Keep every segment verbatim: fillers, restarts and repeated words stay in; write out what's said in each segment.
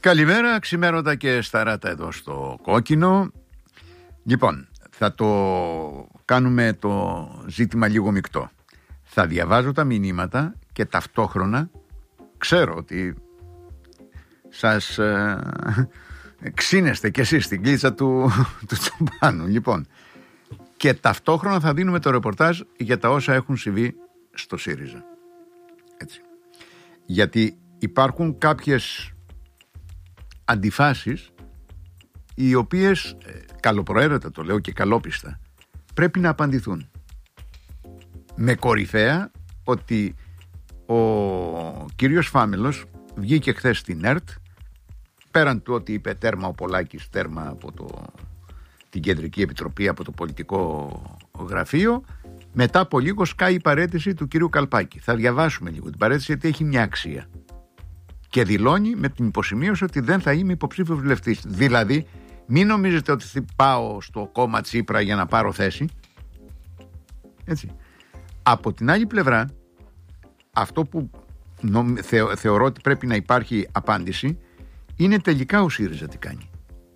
Καλημέρα, ξημέρωτα και σταράτα εδώ στο Κόκκινο. Λοιπόν, θα το κάνουμε το ζήτημα λίγο μεικτό. Θα διαβάζω τα μηνύματα και ταυτόχρονα ξέρω ότι σας ε, ξύνεστε κι εσείς στην κλίτσα του, του τσομπάνου. Λοιπόν, και ταυτόχρονα θα δίνουμε το ρεπορτάζ για τα όσα έχουν συμβεί στο ΣΥΡΙΖΑ. Έτσι. Γιατί υπάρχουν κάποιες αντιφάσεις οι οποίες, καλοπροαίρετα το λέω και καλόπιστα, πρέπει να απαντηθούν. Με κορυφαία ότι ο κύριος Φάμελος βγήκε χθες στην ΕΡΤ, πέραν του ότι είπε τέρμα ο Πολάκης, τέρμα από το, την Κεντρική Επιτροπή, από το πολιτικό γραφείο, μετά από λίγο σκάει η παραίτηση του κύριου Καλπάκη. Θα διαβάσουμε λίγο την παραίτηση γιατί έχει μια αξία. Και δηλώνει με την υποσημείωση ότι δεν θα είμαι υποψήφιος βουλευτής. Δηλαδή, μην νομίζετε ότι θα πάω στο κόμμα Τσίπρα για να πάρω θέση. Έτσι. Από την άλλη πλευρά, αυτό που νομ, θεω, θεωρώ ότι πρέπει να υπάρχει απάντηση είναι τελικά ο ΣΥΡΙΖΑ τι κάνει.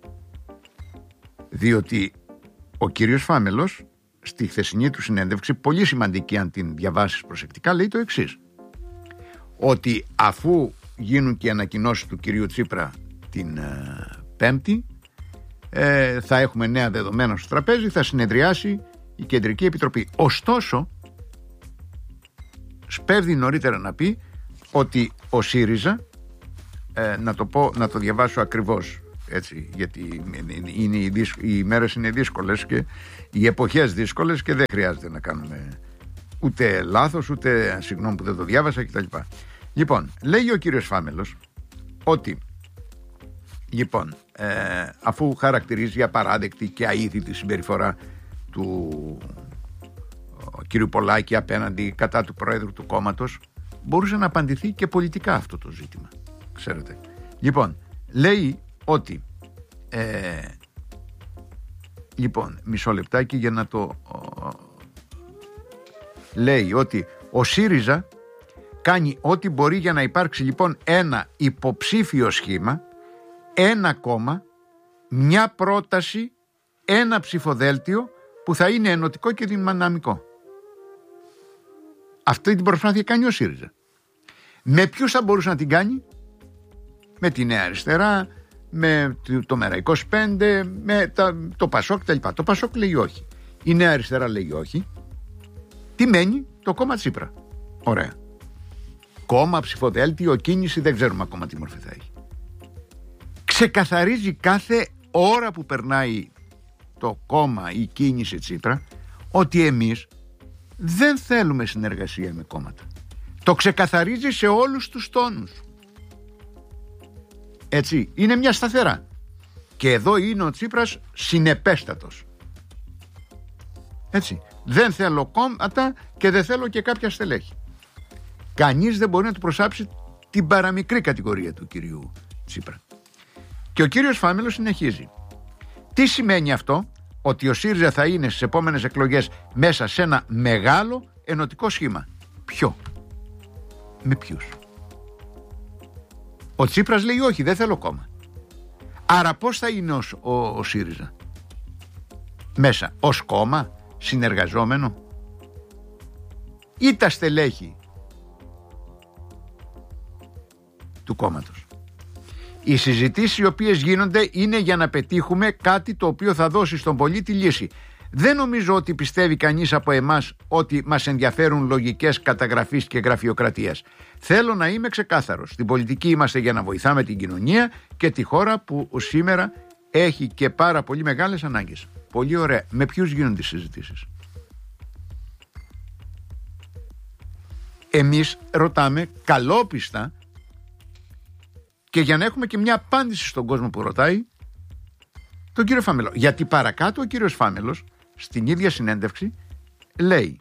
Διότι ο κύριος Φάμελος στη χθεσινή του συνέντευξη, πολύ σημαντική αν την διαβάσεις προσεκτικά, λέει το εξής: ότι αφού γίνουν και οι ανακοινώσεις του κυρίου Τσίπρα την ε, Πέμπτη, ε, θα έχουμε νέα δεδομένα στο τραπέζι, θα συνεδριάσει η Κεντρική Επιτροπή. Ωστόσο, σπέβδει νωρίτερα να πει ότι ο ΣΥΡΙΖΑ, ε, να, το πω, να το διαβάσω ακριβώς, έτσι, γιατί είναι οι, δύσκολες, οι μέρες είναι δύσκολες και οι εποχές δύσκολες και δεν χρειάζεται να κάνουμε ούτε λάθος, ούτε συγγνώμη που δεν το διάβασα κτλ. Λοιπόν, λέει ο κύριος Φάμελος ότι, λοιπόν, ε, αφού χαρακτηρίζει απαράδεκτη και αήθητη συμπεριφορά του ο, κύριου Πολάκη απέναντι κατά του Προέδρου του κόμματος, μπορούσε να απαντηθεί και πολιτικά αυτό το ζήτημα, ξέρετε. Λοιπόν, λέει ότι ε, λοιπόν, μισό λεπτάκι για να το ο, λέει ότι ο ΣΥΡΙΖΑ κάνει ό,τι μπορεί για να υπάρξει λοιπόν ένα υποψήφιο σχήμα, ένα κόμμα, μια πρόταση, ένα ψηφοδέλτιο που θα είναι ενωτικό και δυναμικό. Αυτή την προσπάθεια κάνει ο ΣΥΡΙΖΑ. Με ποιους θα μπορούσε να την κάνει? Με τη Νέα Αριστερά, με το Μέρα είκοσι πέντε, με τα, το Πασόκ κτλ. Το Πασόκ λέει όχι. Η Νέα Αριστερά λέει όχι. Τι μένει? Το κόμμα Τσίπρα. Ωραία. Κόμμα, ψηφοδέλτιο, κίνηση, δεν ξέρουμε ακόμα τι μορφή θα έχει. Ξεκαθαρίζει κάθε ώρα που περνάει το κόμμα ή κίνηση Τσίπρα ότι εμείς δεν θέλουμε συνεργασία με κόμματα. Το ξεκαθαρίζει σε όλους τους τόνους. Έτσι, είναι μια σταθερά. Και εδώ είναι ο Τσίπρας συνεπέστατος. Έτσι, δεν θέλω κόμματα και δεν θέλω και κάποια στελέχη. Κανείς δεν μπορεί να του προσάψει την παραμικρή κατηγορία του κυρίου Τσίπρα. Και ο κύριος Φάμελος συνεχίζει. Τι σημαίνει αυτό? Ότι ο ΣΥΡΙΖΑ θα είναι στις επόμενες εκλογές μέσα σε ένα μεγάλο ενωτικό σχήμα. Ποιο? Με ποιους? Ο Τσίπρας λέει όχι, δεν θέλω κόμμα. Άρα πώς θα είναι ο, ο, ο ΣΥΡΙΖΑ μέσα? Ως κόμμα, συνεργαζόμενο, ή τα στελέχη του κόμματος? Οι συζητήσεις οι οποίες γίνονται είναι για να πετύχουμε κάτι το οποίο θα δώσει στον πολίτη λύση. Δεν νομίζω ότι πιστεύει κανείς από εμάς ότι μας ενδιαφέρουν λογικές καταγραφής και γραφειοκρατίας. Θέλω να είμαι ξεκάθαρος. Στην πολιτική είμαστε για να βοηθάμε την κοινωνία και τη χώρα που σήμερα έχει και πάρα πολύ μεγάλες ανάγκες. Πολύ ωραία. Με ποιους γίνονται οι συζητήσεις? Εμείς ρωτάμε καλόπιστα και για να έχουμε και μια απάντηση στον κόσμο που ρωτάει τον κύριο Φάμελο. Γιατί παρακάτω ο κύριος Φάμελος στην ίδια συνέντευξη λέει: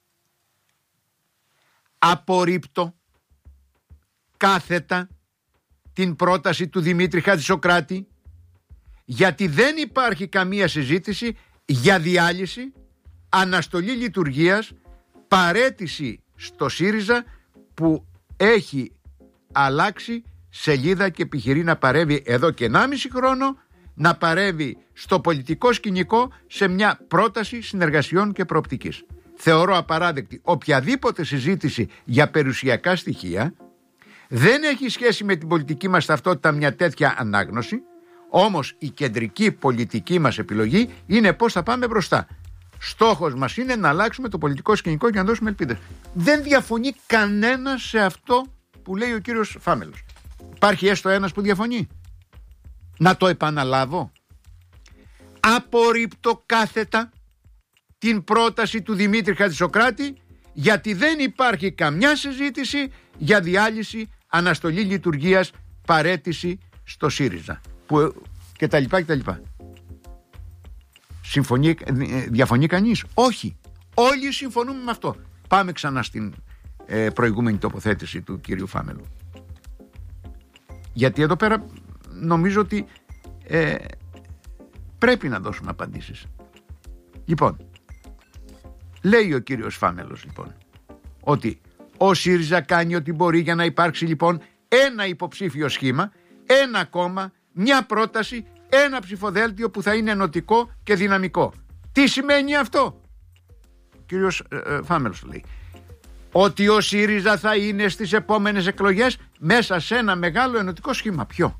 απορρίπτω κάθετα την πρόταση του Δημήτρη Χατζησοκράτη, γιατί δεν υπάρχει καμία συζήτηση για διάλυση, αναστολή λειτουργίας, παραίτηση στο ΣΥΡΙΖΑ που έχει αλλάξει σελίδα και επιχειρεί να παρεύει εδώ και ενάμιση χρόνο, να παρεύει στο πολιτικό σκηνικό σε μια πρόταση συνεργασιών και προοπτικής. Θεωρώ απαράδεκτη οποιαδήποτε συζήτηση για περιουσιακά στοιχεία. Δεν έχει σχέση με την πολιτική μας ταυτότητα μια τέτοια ανάγνωση. Όμως η κεντρική πολιτική μας επιλογή είναι πώς θα πάμε μπροστά. Στόχος μας είναι να αλλάξουμε το πολιτικό σκηνικό και να δώσουμε ελπίδες. Δεν διαφωνεί κανένας σε αυτό που λέει ο κύριος Φάμελος. Υπάρχει έστω ένας που διαφωνεί? Να το επαναλάβω. Απορρίπτω κάθετα την πρόταση του Δημήτρη Χατζησοκράτη, γιατί δεν υπάρχει καμιά συζήτηση για διάλυση, αναστολή λειτουργίας, παραίτηση στο ΣΥΡΙΖΑ που, και τα λοιπά και τα λοιπά. Συμφωνεί, διαφωνεί κανείς? Όχι. Όλοι συμφωνούμε με αυτό. Πάμε ξανά στην ε, προηγούμενη τοποθέτηση του κυρίου Φάμελου. Γιατί εδώ πέρα νομίζω ότι ε, πρέπει να δώσουμε απαντήσεις. Λοιπόν, λέει ο κύριος Φάμελος λοιπόν ότι ο ΣΥΡΙΖΑ κάνει ό,τι μπορεί για να υπάρξει λοιπόν ένα υποψήφιο σχήμα, ένα κόμμα, μια πρόταση, ένα ψηφοδέλτιο που θα είναι ενωτικό και δυναμικό. Τι σημαίνει αυτό? Ο κύριος ε, ε, Φάμελος λέει ότι ο ΣΥΡΙΖΑ θα είναι στις επόμενες εκλογές μέσα σε ένα μεγάλο ενωτικό σχήμα. Ποιο?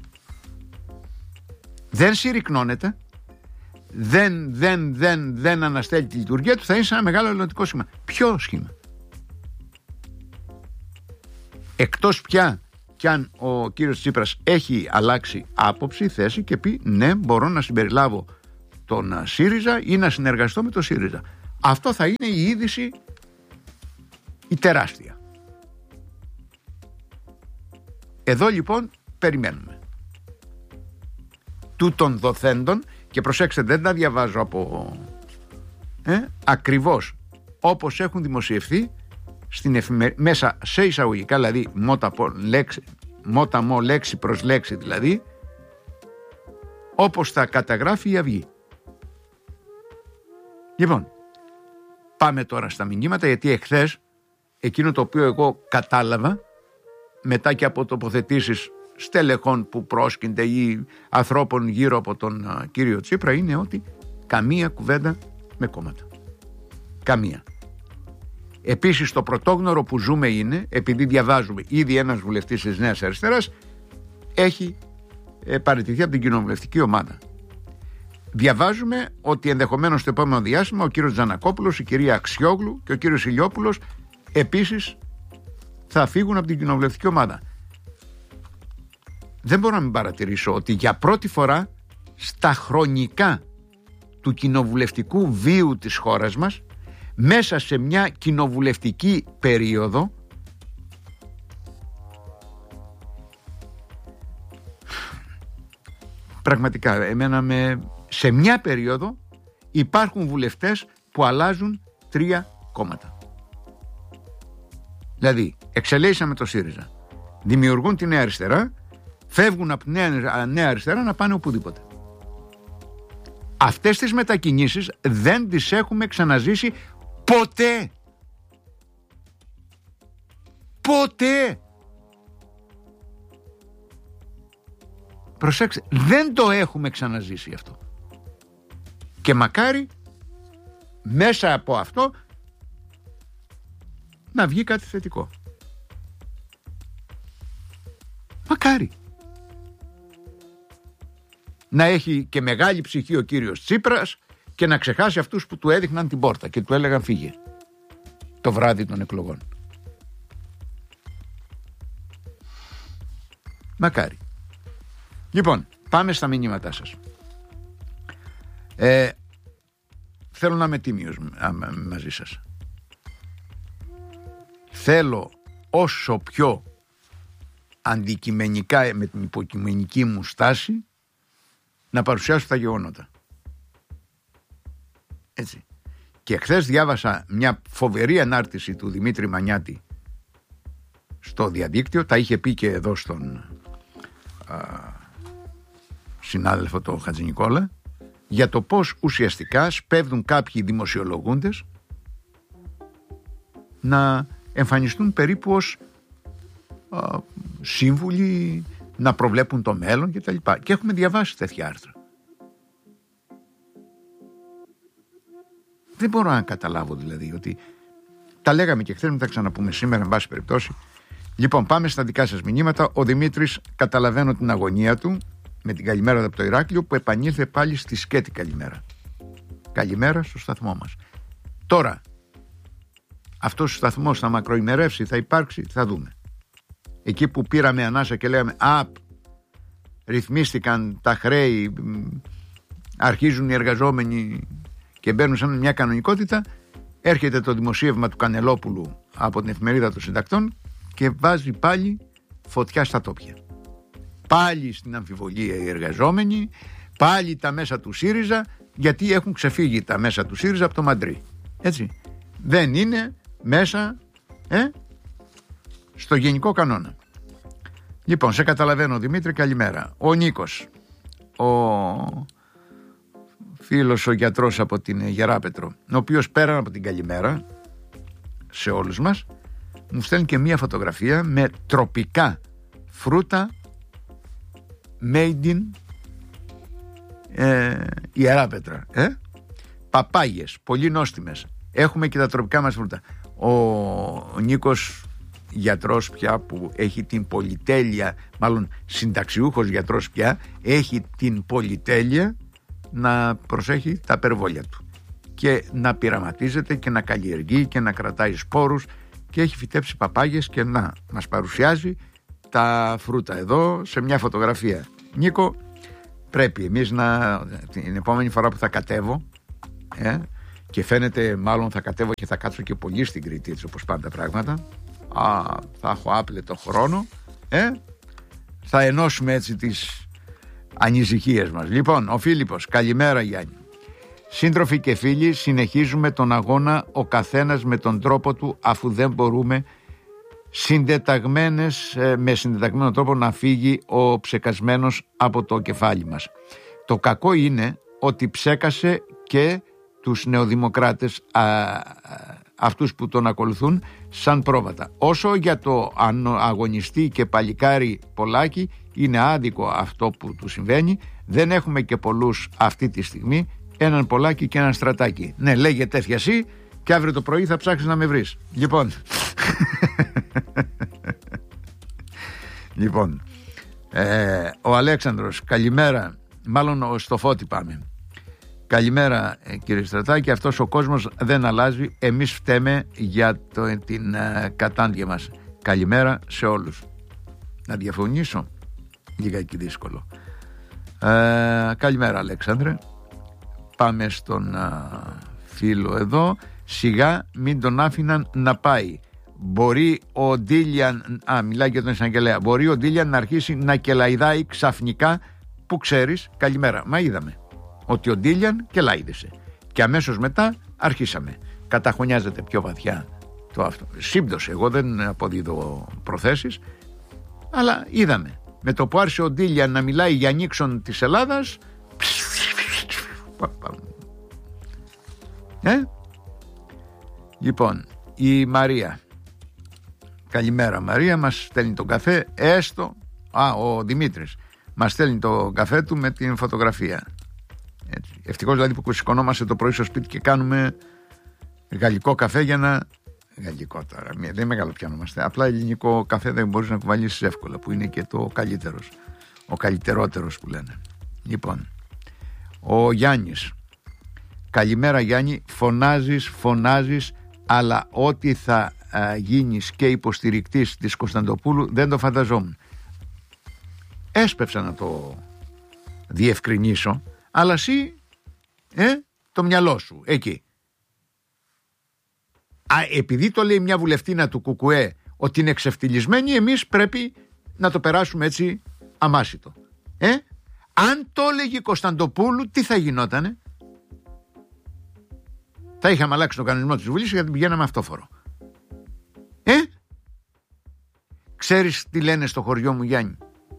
Δεν συρρυκνώνεται, δεν, δεν, δεν, δεν αναστέλει τη λειτουργία του, θα είναι σε ένα μεγάλο ενωτικό σχήμα. Ποιο σχήμα? Εκτός πια κι αν ο κύριος Τσίπρας έχει αλλάξει άποψη, θέση και πει ναι, μπορώ να συμπεριλάβω τον ΣΥΡΙΖΑ ή να συνεργαστώ με τον ΣΥΡΙΖΑ. Αυτό θα είναι η είδηση η τεράστια. Εδώ λοιπόν περιμένουμε. Τούτων δοθέντων, και προσέξτε, δεν τα διαβάζω από ε, ακριβώς όπως έχουν δημοσιευθεί στην εφημε... μέσα σε εισαγωγικά, δηλαδή μόταμο λέξη, μόταμο λέξη προς λέξη, δηλαδή όπως θα καταγράφει η Αυγή. Λοιπόν, πάμε τώρα στα μηνύματα, γιατί εχθές εκείνο το οποίο εγώ κατάλαβα μετά και από τοποθετήσεις στελεχών που πρόσκυνται ή ανθρώπων γύρω από τον α, κύριο Τσίπρα είναι ότι καμία κουβέντα με κόμματα. Καμία. Επίσης το πρωτόγνωρο που ζούμε είναι, επειδή διαβάζουμε ήδη ένας βουλευτής της Νέας Αριστεράς έχει ε, παραιτηθεί από την κοινοβουλευτική ομάδα. Διαβάζουμε ότι ενδεχομένως στο επόμενο διάστημα ο κύριος Τζανακόπουλος, η κυρία Αξιόγλου και ο κύριος Ηλιόπουλος επίσης θα φύγουν από την κοινοβουλευτική ομάδα. Δεν μπορώ να μην παρατηρήσω ότι για πρώτη φορά στα χρονικά του κοινοβουλευτικού βίου της χώρας μας, μέσα σε μια κοινοβουλευτική περίοδο, πραγματικά εμένα με, σε μια περίοδο υπάρχουν βουλευτές που αλλάζουν τρία κόμματα. Δηλαδή εξελέγησαν με το ΣΥΡΙΖΑ, δημιουργούν τη Νέα Αριστερά, φεύγουν από τη νέα, νέα Αριστερά να πάνε οπουδήποτε. Αυτές τις μετακινήσεις δεν τις έχουμε ξαναζήσει ποτέ. Ποτέ. Προσέξτε, δεν το έχουμε ξαναζήσει αυτό. Και μακάρι μέσα από αυτό να βγει κάτι θετικό. Μακάρι. Να έχει και μεγάλη ψυχή ο κύριος Τσίπρας και να ξεχάσει αυτούς που του έδειχναν την πόρτα και του έλεγαν φύγε το βράδυ των εκλογών. Μακάρι. Λοιπόν, πάμε στα μηνύματά σας. Ε, θέλω να είμαι τίμιος μαζί σας. Θέλω όσο πιο αντικειμενικά με την υποκειμενική μου στάση να παρουσιάσω τα γεγονότα. Έτσι. Και χθες διάβασα μια φοβερή ανάρτηση του Δημήτρη Μανιάτη στο διαδίκτυο, τα είχε πει και εδώ στον α, συνάδελφο τον Χατζηνικόλα, για το πώς ουσιαστικά σπέβδουν κάποιοι δημοσιολογούντες να εμφανιστούν περίπου ως α, σύμβουλοι να προβλέπουν το μέλλον κτλ. Και, και έχουμε διαβάσει τέτοια άρθρα. Δεν μπορώ να καταλάβω δηλαδή ότι τα λέγαμε και χθες, μην τα ξαναπούμε σήμερα, εν πάση περιπτώσει. Λοιπόν, πάμε στα δικά σας μηνύματα. Ο Δημήτρης, καταλαβαίνω την αγωνία του με την καλημέρα από το Ηράκλειο, που επανήλθε πάλι στη σκέτη καλημέρα. Καλημέρα στο σταθμό μας. Τώρα, αυτός ο σταθμός θα μακροημερεύσει, θα υπάρξει, θα δούμε. Εκεί που πήραμε ανάσα και λέγαμε «Α, ρυθμίστηκαν τα χρέη, αρχίζουν οι εργαζόμενοι και μπαίνουν σαν μια κανονικότητα», έρχεται το δημοσίευμα του Κανελόπουλου από την εφημερίδα των συντακτών και βάζει πάλι φωτιά στα τόπια. Πάλι στην αμφιβολία οι εργαζόμενοι, πάλι τα μέσα του ΣΥΡΙΖΑ, γιατί έχουν ξεφύγει τα μέσα του ΣΥΡΙΖΑ από το Μαντρί. Έτσι. Δεν είναι μέσα ε, στο γενικό κανόνα. Λοιπόν, σε καταλαβαίνω Δημήτρη, καλημέρα. Ο Νίκος, ο φίλος ο γιατρός από την Γεράπετρο, ο οποίος πέραν από την καλημέρα σε όλους μας, μου στέλνει και μία φωτογραφία με τροπικά φρούτα made in ε, Ιεράπετρα. Ε? Παπάγιες, πολύ νόστιμες. Έχουμε και τα τροπικά μας φρούτα. Ο, ο Νίκος, γιατρός πια, που έχει την πολυτέλεια, μάλλον συνταξιούχος γιατρός πια, έχει την πολυτέλεια να προσέχει τα περβόλια του και να πειραματίζεται και να καλλιεργεί και να κρατάει σπόρους, και έχει φυτέψει παπάγιες και να μας παρουσιάζει τα φρούτα εδώ σε μια φωτογραφία. Νίκο, πρέπει εμείς να, την επόμενη φορά που θα κατέβω ε, και φαίνεται μάλλον θα κατέβω και θα κάτσω και πολύ στην Κρήτη, έτσι όπως πάνε τα πράγματα, α, θα έχω άπλετο χρόνο, ε, θα ενώσουμε έτσι τις ανησυχίες μας. Λοιπόν, ο Φίλιππος, καλημέρα Γιάννη. Σύντροφοι και φίλοι, συνεχίζουμε τον αγώνα ο καθένας με τον τρόπο του, αφού δεν μπορούμε συντεταγμένες, με συντεταγμένο τρόπο να φύγει ο ψεκασμένος από το κεφάλι μας. Το κακό είναι ότι ψέκασε και τους νεοδημοκράτες, α, α, αυτούς που τον ακολουθούν σαν πρόβατα. Όσο για το αγωνιστή και παλικάρι Πολάκη, είναι άδικο αυτό που του συμβαίνει. Δεν έχουμε και πολλούς αυτή τη στιγμή, έναν Πολάκη και έναν Στρατάκη. Ναι, λέγε τέτοια εσύ και αύριο το πρωί θα ψάξεις να με βρεις. Λοιπόν, λοιπόν ε, ο Αλέξανδρος, καλημέρα. Μάλλον στο Φώτη πάμε. Καλημέρα ε, κύριε Στρατάκη. Αυτός ο κόσμος δεν αλλάζει. Εμείς φταίμε για το, την ε, κατάντια μας. Καλημέρα σε όλους. Να διαφωνήσω, λιγάκι δύσκολο. ε, Καλημέρα Αλέξανδρε. Πάμε στον α, φίλο εδώ. Σιγά μην τον άφηναν να πάει. Μπορεί ο Ντίλιαν, α, μιλάει για τον εισαγγελέα, μπορεί ο Ντίλιαν να αρχίσει να κελαϊδάει ξαφνικά, που ξέρεις. Καλημέρα. Μα είδαμε ότι ο Ντίλιαν κελάιδησε και αμέσως μετά αρχίσαμε. Καταχωνιάζεται πιο βαθιά το αυτό. Σύμπτωσε, εγώ δεν αποδίδω προθέσεις, αλλά είδαμε με το που άρχισε ο Ντίλιαν να μιλάει για Νίξον της Ελλάδας, ε? Λοιπόν, η Μαρία, καλημέρα Μαρία, μας στέλνει τον καφέ, έστω, α, ο Δημήτρης μας στέλνει το καφέ του με την φωτογραφία. Έτσι. Ευτυχώς δηλαδή που σηκωνόμαστε το πρωί στο σπίτι και κάνουμε γαλλικό καφέ για να... Γαλλικό τώρα, δεν μεγαλοπιάνομαστε. Απλά ελληνικό καφέ δεν μπορείς να κουβαλήσεις εύκολα, που είναι και το καλύτερος, ο καλύτερότερος που λένε. Λοιπόν, ο Γιάννης, καλημέρα Γιάννη, φωνάζεις, φωνάζεις, αλλά ό,τι θα α, γίνεις και υποστηρικτής της Κωνσταντοπούλου δεν το φανταζόμουν. Έσπευσα να το διευκρινίσω, αλλά εσύ ε, το μυαλό σου εκεί. Α, επειδή το λέει μια βουλευτίνα του Κουκουέ ότι είναι εξευτυλισμένη, εμείς πρέπει να το περάσουμε έτσι αμάσιτο. Ε, αν το έλεγε η Κωνσταντοπούλου, τι θα γινότανε? Θα είχαμε αλλάξει τον κανονισμό της Βουλής γιατί πηγαίναμε αυτόφορο. Ε, ξέρεις τι λένε στο χωριό μου Γιάννη?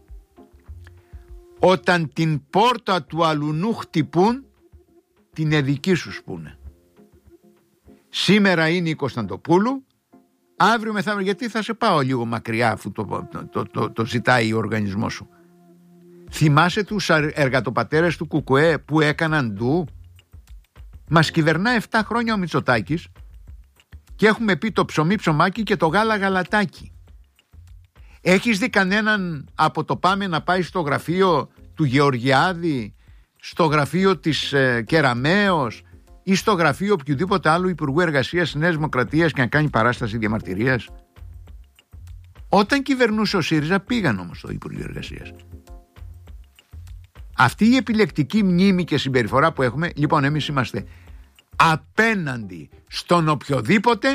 Όταν την πόρτα του αλουνού χτυπούν, την εδική σου σπούνε. Σήμερα είναι η Κωνσταντοπούλου, Αύριο μεθαύριο, γιατί θα σε πάω λίγο μακριά αφού το, το, το, το, το ζητάει ο οργανισμός σου. Θυμάσαι τους εργατοπατέρες του Κουκουέ που έκαναν ντου? Μας κυβερνά επτά χρόνια ο Μητσοτάκης και έχουμε πει το ψωμί ψωμάκι και το γάλα γαλατάκι. Έχεις δει κανέναν από το Πάμε να πάει στο γραφείο του Γεωργιάδη, στο γραφείο της ε, Κεραμέως ή στο γραφείο οποιοδήποτε άλλου Υπουργού Εργασίας της Νέας Δημοκρατίας και να κάνει παράσταση διαμαρτυρίας? Όταν κυβερνούσε ο ΣΥΡΙΖΑ πήγαν όμως στο Υπουργείο Εργασίας. Αυτή η επιλεκτική μνήμη και συμπεριφορά που έχουμε, λοιπόν, εμείς είμαστε απέναντι στον οποιοδήποτε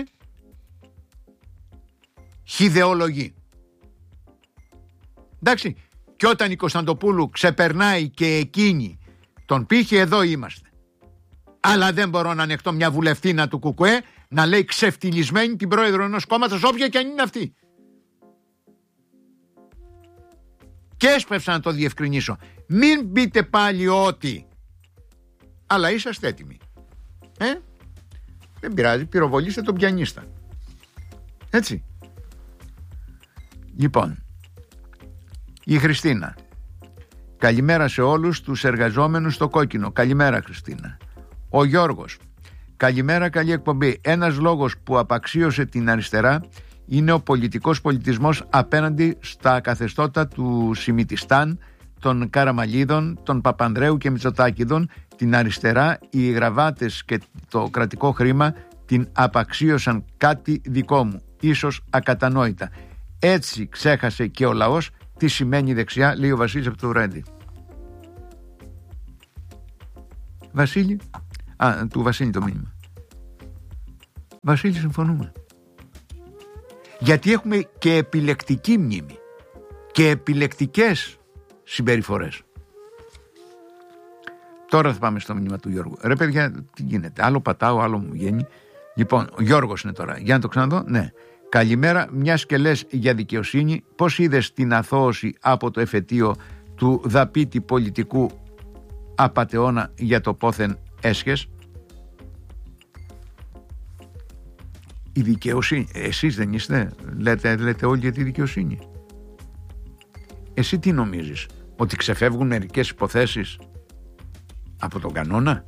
χυδεολογεί. Εντάξει, και όταν η Κωνσταντοπούλου ξεπερνάει και εκείνη τον πύχη, εδώ είμαστε. Αλλά δεν μπορώ να ανεχτώ μια βουλευτήνα του Κουκουέ να λέει ξεφτυλισμένη την πρόεδρο ενός κόμματος, όποια και αν είναι αυτή. Και έσπευσα να το διευκρινίσω. Μην πείτε πάλι ότι, αλλά είσαστε έτοιμοι. Ε, δεν πειράζει, πυροβολήστε τον πιανίστα. Έτσι. Λοιπόν, η Χριστίνα. Καλημέρα σε όλους τους εργαζόμενους στο κόκκινο. Καλημέρα, Χριστίνα. Ο Γιώργος. Καλημέρα, καλή εκπομπή. Ένας λόγος που απαξίωσε την αριστερά είναι ο πολιτικός πολιτισμός απέναντι στα καθεστώτα του Σιμιτιστάν, των Καραμαλίδων, των Παπανδρέου και Μητσοτάκηδων. Την αριστερά, οι γραβάτες και το κρατικό χρήμα την απαξίωσαν, κάτι δικό μου, ίσως ακατανόητα. Έτσι ξέχασε και ο λαός τι σημαίνει δεξιά, λέει ο Βασίλης από το Ρέντι. Βασίλη, α, του Βασίλη το μήνυμα. Βασίλη, συμφωνούμε. Γιατί έχουμε και επιλεκτική μνήμη και επιλεκτικές συμπεριφορές. Τώρα θα πάμε στο μήνυμα του Γιώργου. Ρε παιδιά, τι γίνεται? Άλλο πατάω, άλλο μου βγαίνει. Λοιπόν, ο Γιώργος είναι τώρα. Για να το ξαναδώ. Ναι. Καλημέρα, μιας και λες για δικαιοσύνη, πώς είδες την αθώωση από το εφετείο του δαπίτη πολιτικού απατεώνα για το πόθεν έσχες? Η δικαιοσύνη, εσείς δεν είστε, λέτε, λέτε όλοι για τη δικαιοσύνη. Εσύ τι νομίζεις, ότι ξεφεύγουν μερικές υποθέσεις από τον κανόνα?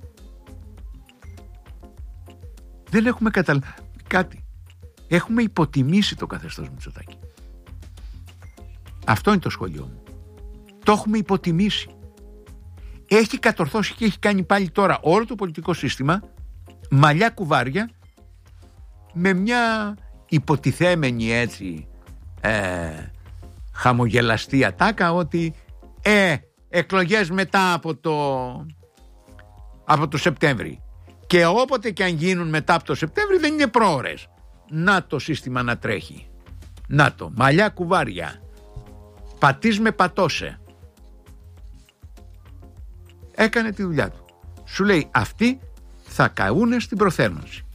Δεν έχουμε καταλάβει κάτι. Έχουμε υποτιμήσει το καθεστώς Μητσοτάκη. Αυτό είναι το σχόλιο μου. Το έχουμε υποτιμήσει. Έχει κατορθώσει και έχει κάνει πάλι τώρα όλο το πολιτικό σύστημα μαλλιά κουβάρια με μια υποτιθέμενη έτσι ε, χαμογελαστή ατάκα ότι ε, εκλογές μετά από το, από το Σεπτέμβρη, και όποτε και αν γίνουν μετά από το Σεπτέμβρη δεν είναι πρόωρες. Να το σύστημα να τρέχει. Να το, μαλλιά κουβάρια. Πατής με πατώσε. Έκανε τη δουλειά του. Σου λέει αυτοί θα καούνε στην προθέρμανση.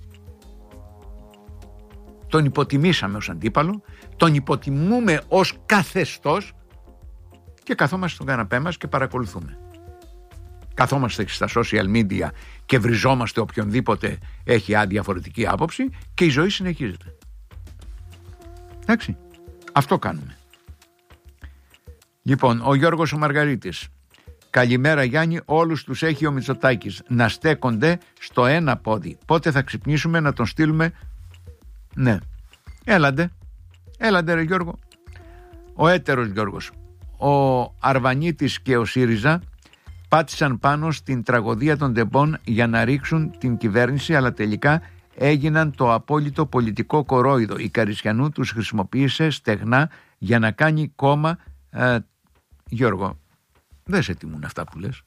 Τον υποτιμήσαμε ως αντίπαλο, τον υποτιμούμε ως καθεστώς και καθόμαστε στον καναπέ μας και παρακολουθούμε. Καθόμαστε στα social media και βριζόμαστε οποιονδήποτε έχει αδιαφορετική άποψη και η ζωή συνεχίζεται. Εντάξει, αυτό κάνουμε. Λοιπόν, ο Γιώργος ο Μαργαρίτης. Καλημέρα Γιάννη, όλους τους έχει ο Μητσοτάκης να στέκονται στο ένα πόδι. Πότε θα ξυπνήσουμε να τον στείλουμε? Ναι, έλαντε, έλαντε ρε Γιώργο. Ο έτερος Γιώργος. Ο Αρβανίτης και ο ΣΥΡΙΖΑ πάτησαν πάνω στην τραγωδία των τεμπών για να ρίξουν την κυβέρνηση, αλλά τελικά έγιναν το απόλυτο πολιτικό κορόιδο. Η Καρισιανού τους χρησιμοποίησε στεγνά για να κάνει κόμμα. ε, Γιώργο, δεν σε τιμούν αυτά που λες.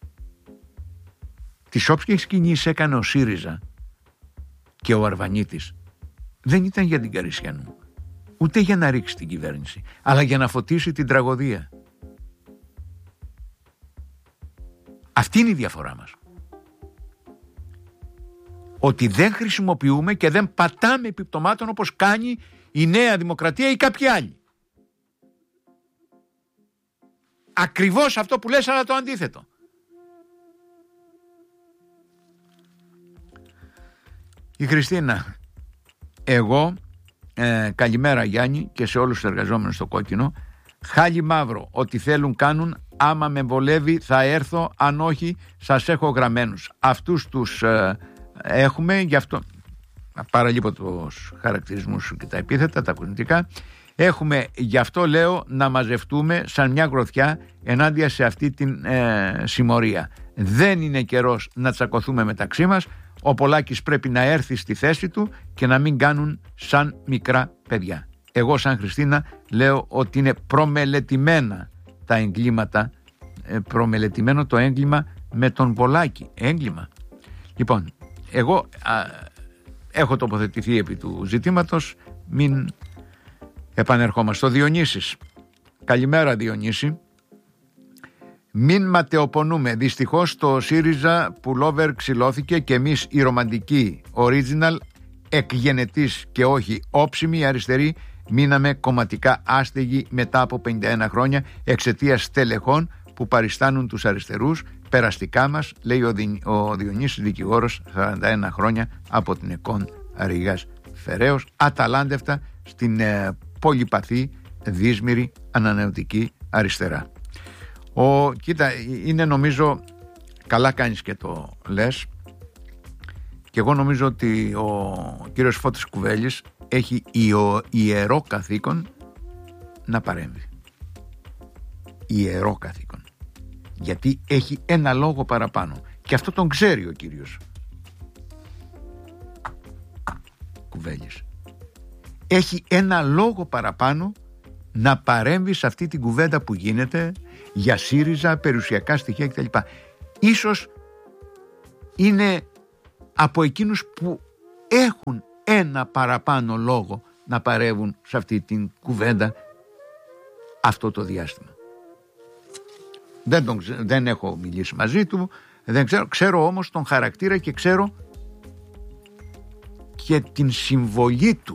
Τις όποιες κινήσεις έκανε ο ΣΥΡΙΖΑ και ο Αρβανίτης δεν ήταν για την Καρισιανού, ούτε για να ρίξει την κυβέρνηση, αλλά για να φωτίσει την τραγωδία. Αυτή είναι η διαφορά μας. Ότι δεν χρησιμοποιούμε και δεν πατάμε επιπτωμάτων όπως κάνει η Νέα Δημοκρατία ή κάποιοι άλλοι. Ακριβώς αυτό που λες, αλλά το αντίθετο. Η Χριστίνα. Εγώ ε, καλημέρα Γιάννη και σε όλους τους εργαζόμενους στο Κόκκινο. Χάλι μαύρο, ό,τι θέλουν κάνουν. Άμα με βολεύει θα έρθω, αν όχι σας έχω γραμμένους. Αυτούς τους ε, έχουμε, γι' αυτό παραλείπω τους χαρακτηρισμούς και τα επίθετα, τα κοσμητικά. Έχουμε, γι' αυτό λέω, να μαζευτούμε σαν μια γροθιά ενάντια σε αυτή την ε, συμμορία. Δεν είναι καιρός να τσακωθούμε μεταξύ μας. Ο Πολάκης πρέπει να έρθει στη θέση του και να μην κάνουν σαν μικρά παιδιά. Εγώ σαν Χριστίνα λέω ότι είναι προμελετημένα τα εγκλήματα, ε, προμελετημένο το έγκλημα με τον Πολάκη. Έγκλημα. Λοιπόν, εγώ α, έχω τοποθετηθεί επί του ζητήματος, μην επανερχόμαστε. Ο Διονύσης. Καλημέρα Διονύση. Μην ματαιοπονούμε. Δυστυχώς το ΣΥΡΙΖΑ πουλόβερ ξυλώθηκε και εμείς οι ρομαντικοί original εκγενετής και όχι όψιμοι αριστεροί μείναμε κομματικά άστεγοι μετά από πενήντα ένα χρόνια εξαιτίας στελεχών που παριστάνουν τους αριστερούς. Περαστικά μας, λέει ο, Δη, ο Διονύσης, δικηγόρος, σαράντα ένα χρόνια από την ΕΚΟΝ Ρήγας Φεραίος, αταλάντευτα στην ε, πολυπαθή, δύσμηρη, ανανεωτική αριστερά. Ο, κοίτα, είναι νομίζω, καλά κάνεις και το λες, και εγώ νομίζω ότι ο κύριος Φώτης Κουβέλης έχει ιο, ιερό καθήκον να παρέμβει. Ιερό καθήκον. Γιατί έχει ένα λόγο παραπάνω. Και αυτό τον ξέρει ο κύριος Κουβέλης. Έχει ένα λόγο παραπάνω να παρέμβει σε αυτή την κουβέντα που γίνεται για ΣΥΡΙΖΑ, περιουσιακά στοιχεία κτλ. Ίσως είναι από εκείνους που έχουν ένα παραπάνω λόγο να παρέμβουν σε αυτή την κουβέντα αυτό το διάστημα. Δεν, τον, δεν έχω μιλήσει μαζί του, δεν ξέρω, ξέρω όμως τον χαρακτήρα και ξέρω και την συμβολή του.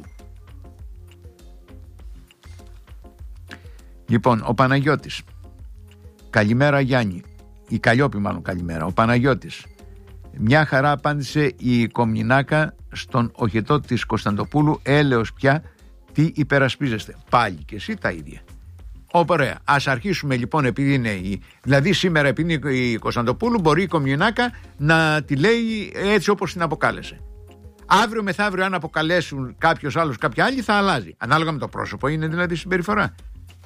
Λοιπόν, ο Παναγιώτης. Καλημέρα Γιάννη. Η Καλλιόπη μάλλον καλημέρα. Ο Παναγιώτης. Μια χαρά απάντησε η Κομνηνάκα στον οχετό της Κωνσταντοπούλου. Έλεος πια, τι υπερασπίζεστε. Πάλι και εσύ τα ίδια. Ωραία. Ας αρχίσουμε λοιπόν, επειδή είναι η... Δηλαδή σήμερα επειδή είναι η Κωνσταντοπούλου, μπορεί η Κομνηνάκα να τη λέει έτσι όπως την αποκάλεσε. Αύριο μεθαύριο αν αποκαλέσουν κάποιος άλλος κάποια άλλη θα αλλάζει. Ανάλογα με το πρόσωπο είναι δηλαδή συμπεριφορά.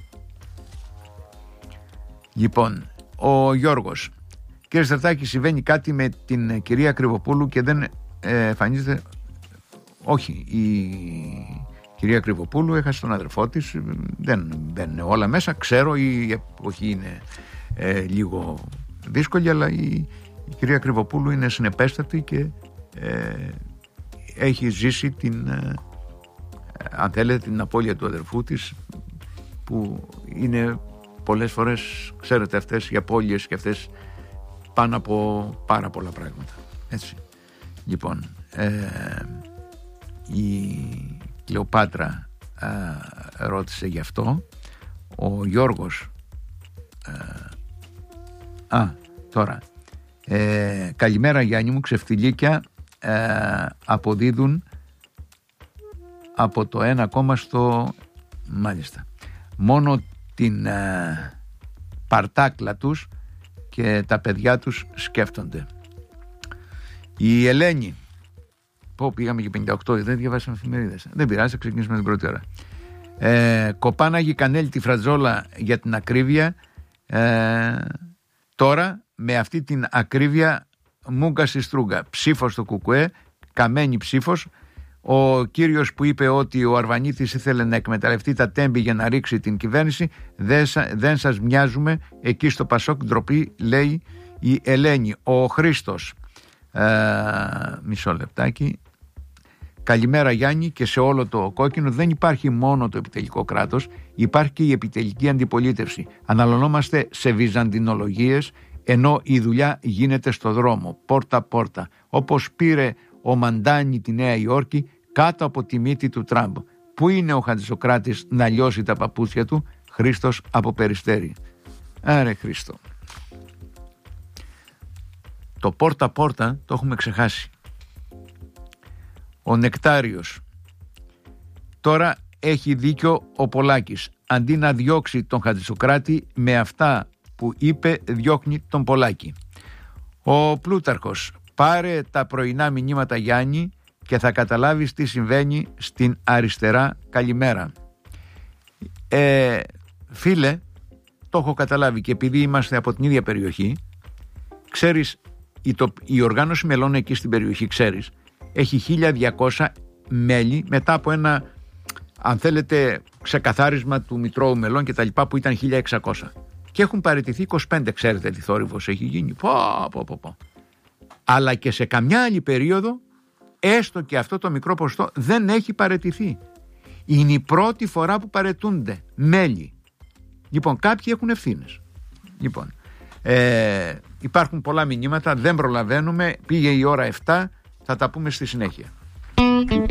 Λοιπόν, ο Γιώργος. Κύριε Στρατάκη, συμβαίνει κάτι με την κυρία Κρυβοπούλου και δεν εμφανίζεται. Όχι, η κυρία Κρυβοπούλου έχασε τον αδερφό της. Δεν μπαίνουν όλα μέσα. Ξέρω η εποχή είναι ε, λίγο δύσκολη, αλλά η, η κυρία Κρυβοπούλου είναι συνεπέστατη και ε, έχει ζήσει την, ε, αν θέλετε, την απώλεια του αδερφού της, που είναι πολλές φορές, ξέρετε, αυτές οι απώλειες και αυτές πάνω από πάρα πολλά πράγματα. Έτσι. Λοιπόν, ε, η Κλεοπάτρα ε, ρώτησε γι' αυτό. Ο Γιώργος ε, α, τώρα ε, καλημέρα Γιάννη μου, ξεφτιλίκια ε, αποδίδουν από το ένα κόμμα στο μάλιστα μόνο την ε, παρτάκλα τους και τα παιδιά τους σκέφτονται. Η Ελένη. Πω, πήγαμε και πενήντα οκτώ, δεν διαβάσαμε εφημερίδες. Δεν πειράζει, θα ξεκινήσουμε την πρώτη ώρα. Ε, Κοπάναγη Κανέλη τη φρατζόλα για την ακρίβεια. Ε, τώρα με αυτή την ακρίβεια μούγκα στη στρούγκα. Ψήφος στο Κουκουέ, καμένη ψήφος. Ο κύριος που είπε ότι ο Αρβανίτης ήθελε να εκμεταλλευτεί τα τέμπη για να ρίξει την κυβέρνηση, δεν, δεν σας μοιάζουμε εκεί στο Πασόκ, ντροπή, λέει η Ελένη. Ο Χρήστος, ε, μισό λεπτάκι. Καλημέρα Γιάννη και σε όλο το Κόκκινο. Δεν υπάρχει μόνο το επιτελικό κράτος, υπάρχει και η επιτελική αντιπολίτευση. Αναλωνόμαστε σε βυζαντινολογίες, ενώ η δουλειά γίνεται στο δρόμο, πόρτα πόρτα. Όπως πήρε ο Μαντάνη τη Νέα Υόρκη κάτω από τη μύτη του Τραμπ. Πού είναι ο Χατζησοκράτης να λιώσει τα παπούτσια του? Χρήστος από Περιστέρι. Άρε Χρήστο. Το πόρτα πόρτα το έχουμε ξεχάσει. Ο Νεκτάριος. Τώρα έχει δίκιο ο Πολάκης. Αντί να διώξει τον Χατζησοκράτη, με αυτά που είπε διώχνει τον Πολάκη. Ο Πλούταρχος, πάρε τα πρωινά μηνύματα Γιάννη και θα καταλάβεις τι συμβαίνει στην αριστερά. Καλημέρα. Ε, φίλε, το έχω καταλάβει και επειδή είμαστε από την ίδια περιοχή, ξέρεις, η, το, η οργάνωση μελών εκεί στην περιοχή, ξέρεις, έχει χίλια διακόσια μέλη μετά από ένα, αν θέλετε, ξεκαθάρισμα του Μητρώου Μελών και τα λοιπά που ήταν χίλια εξακόσια. Και έχουν παραιτηθεί είκοσι πέντε, ξέρετε τι θόρυβος έχει γίνει. Πω, πω, πω, πω. Αλλά και σε καμιά άλλη περίοδο, έστω και αυτό το μικρό ποσοστό δεν έχει παραιτηθεί. Είναι η πρώτη φορά που παραιτούνται μέλη. Λοιπόν, κάποιοι έχουν ευθύνες. Λοιπόν, ε, υπάρχουν πολλά μηνύματα, δεν προλαβαίνουμε. Πήγε η ώρα επτά, θα τα πούμε στη συνέχεια.